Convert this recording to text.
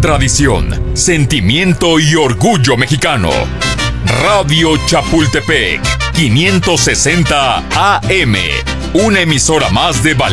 tradición, sentimiento y orgullo mexicano. Radio Chapultepec, 560 AM, una emisora más de Balance.